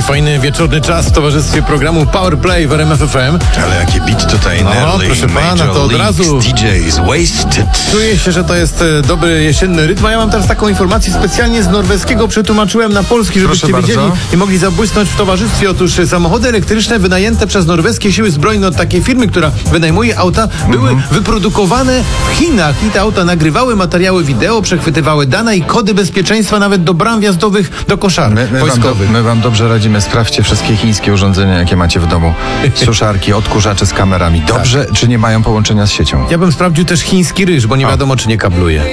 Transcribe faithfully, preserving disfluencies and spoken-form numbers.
fajny wieczorny czas w towarzystwie programu Power Play w R M F F M. Ale jakie beat tutaj, No, Nerley, proszę pana, Major to od Leagues, razu- D Js, Wasted. Czuję się, że to jest e, dobry jesienny rytm, a ja mam teraz taką informację specjalnie z norweskiego, przetłumaczyłem na polski, żebyście Proszę wiedzieli bardzo. i mogli zabłysnąć w towarzystwie. Otóż e, samochody elektryczne wynajęte przez norweskie siły zbrojne od takiej firmy, która wynajmuje auta, były Mhm. wyprodukowane w Chinach i te auta nagrywały materiały wideo, przechwytywały dane i kody bezpieczeństwa nawet do bram wjazdowych do koszar My, my, wam, do, wojskowych. my wam dobrze radzimy. Sprawdźcie wszystkie chińskie urządzenia, jakie macie w domu. Suszarki, odkurzacze z kamerami. Dobrze, czy nie mają połączenia z siecią? Ja bym sprawdził też chiński ryż, bo nie wiadomo, czy nie kabluje.